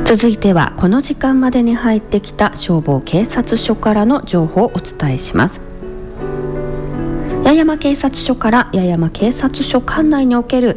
続いてはこの時間までに入ってきた消防警察署からの情報をお伝えします。八重山警察署から八重山警察署管内における